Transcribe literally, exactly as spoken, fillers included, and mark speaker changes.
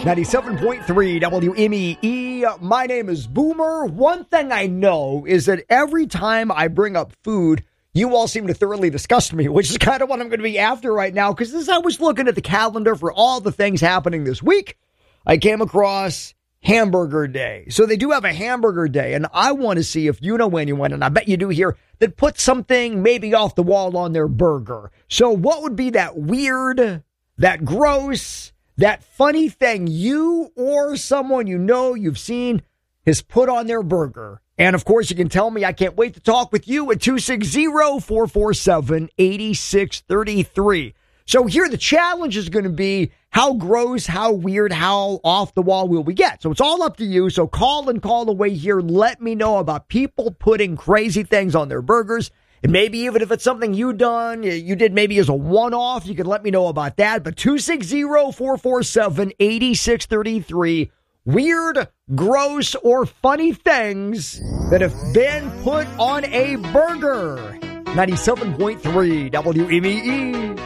Speaker 1: ninety-seven point three W M E E. My name is Boomer. One thing I know is that every time I bring up food, you all seem to thoroughly disgust me, which is kind of what I'm going to be after right now, because as I was looking at the calendar for all the things happening this week, I came across Hamburger Day. So they do have a Hamburger Day, and I want to see if you know anyone, and I bet you do here, that puts something maybe off the wall on their burger. So what would be that weird, that gross, that funny thing you or someone you know you've seen has put on their burger? And, of course, you can tell me. I can't wait to talk with you at two six zero, four four seven, eight six three three. So here the challenge is going to be how gross, how weird, how off the wall will we get? So it's all up to you. So call and call away here. Let me know about people putting crazy things on their burgers. And maybe even if it's something you done, you did maybe as a one-off, you can let me know about that. But two six zero, four four seven, eight six three three. Weird, gross, or funny things that have been put on a burger. ninety-seven point three W M E E.